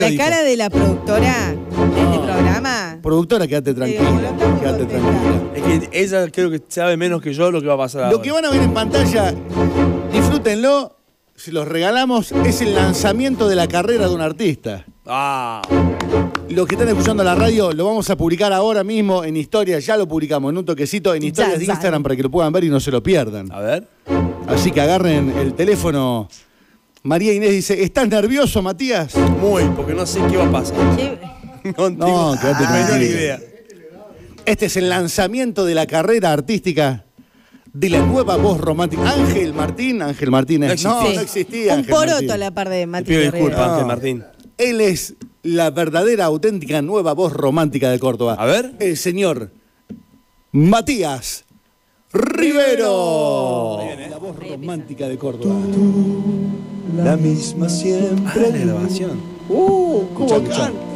La cara de la productora de este programa. Productora, quédate tranquila. Quédate tranquila. Es que ella creo que sabe menos que yo lo que va a pasar ahora. Lo que van a ver en pantalla, disfrútenlo. Si los regalamos, es el lanzamiento de la carrera de un artista. Ah. Los que están escuchando la radio, lo vamos a publicar ahora mismo en historias. Ya lo publicamos en un toquecito en historias de Instagram para que lo puedan ver y no se lo pierdan. A ver. Así que agarren el teléfono. María Inés dice, ¿estás nervioso, Matías? Muy, porque no sé qué va a pasar. No, quédate menor tranquilo. idea. Este es el lanzamiento de la carrera artística de la nueva voz romántica. Ángel Martínez. No existía Un Ángel poroto Martín. a la par de Mati. Te pido Guerrero. disculpas, Ángel Martín. Él es la verdadera, auténtica nueva voz romántica de Córdoba. A ver. El señor Matías Rivero. La voz romántica de Córdoba. La misma siempre. La grabación. ¿Cómo canta?